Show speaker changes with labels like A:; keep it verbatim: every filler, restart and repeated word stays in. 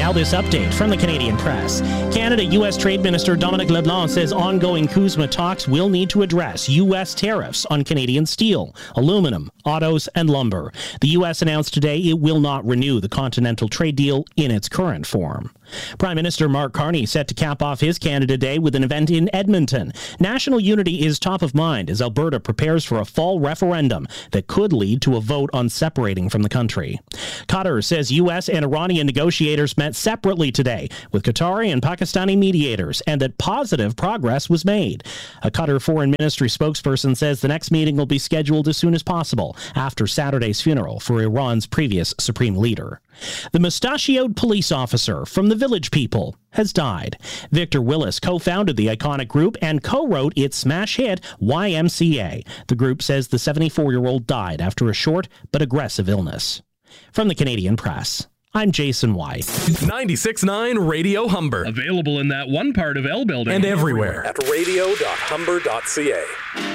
A: Now this update from the Canadian Press. Canada-U S Trade Minister Dominic LeBlanc says ongoing CUSMA talks will need to address U S tariffs on Canadian steel, aluminum, autos, and lumber. The U S announced today it will not renew the Continental Trade Deal in its current form. Prime Minister Mark Carney set to cap off his Canada Day with an event in Edmonton. National unity is top of mind as Alberta prepares for a fall referendum that could lead to a vote on separating from the country. Qatar says U S and Iranian negotiators met separately today with Qatari and Pakistani mediators and that positive progress was made. A Qatar Foreign Ministry spokesperson says the next meeting will be scheduled as soon as possible after Saturday's funeral for Iran's previous supreme leader. The mustachioed police officer from the Village People has died. Victor Willis co-founded the iconic group and co-wrote its smash hit Y M C A. The group says the seventy-four-year-old died after a short but aggressive illness. From the Canadian Press, I'm Jason White.
B: ninety-six point nine Radio Humber.
C: Available in that one part of L building.
B: And everywhere.
D: At radio dot humber dot c a.